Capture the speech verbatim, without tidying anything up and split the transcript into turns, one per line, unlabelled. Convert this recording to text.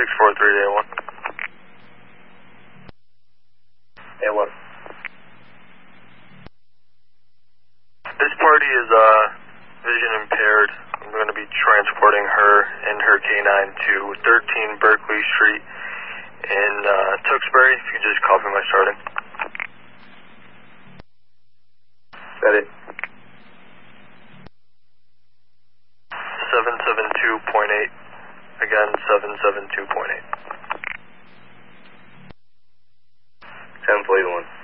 six four three A one.
A one.
This party is uh, vision impaired. I'm going to be transporting her and her K nine to thirteen Berkeley Street in uh, Tewksbury. If you could just copy my starting.
Set it.
seven seven two point eight. Again, seven seven two point eight.
ten, please, one.